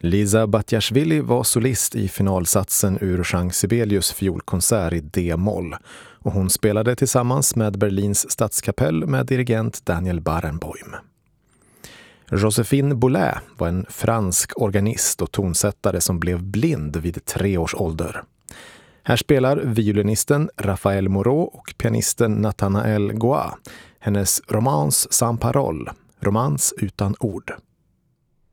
Liza Batjashvili var solist i finalsatsen ur Jean Sibelius fiolkonsert i D-moll och hon spelade tillsammans med Berlins stadskapell med dirigent Daniel Barenboim. Joséphine Boulez var en fransk organist och tonsättare som blev blind vid 3 års ålder. Här spelar violinisten Raphaël Moreau och pianisten Nathanaël Goa hennes Romance sans parole, romans utan ord.